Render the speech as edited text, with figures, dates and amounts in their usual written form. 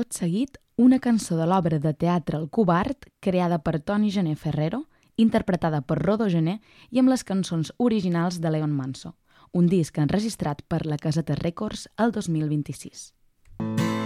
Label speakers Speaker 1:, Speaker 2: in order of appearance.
Speaker 1: tot seguit una cançó de l'obra de teatre El Covard, creada per Toni Gené Ferrero, interpretada per Rodó Gené i amb les cançons originals de Leon Manso, un disc enregistrat per la Caseta Records el 2026.